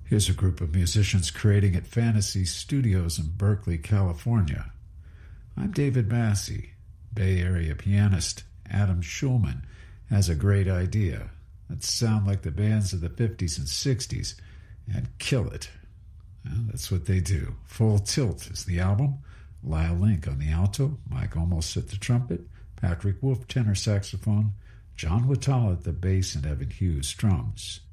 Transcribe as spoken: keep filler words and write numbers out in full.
Here's a group of musicians creating at Fantasy Studios in Berkeley, California. I'm David Massey. Bay Area pianist Adam Schulman has a great idea that sound like the bands of the fifties and sixties and kill it. Well, that's what they do. Full Tilt is the album. Lyle Link on the alto, Mike Olmos at the trumpet, Patrick Wolf tenor saxophone, John Watala at the bass, and Evan Hughes drums.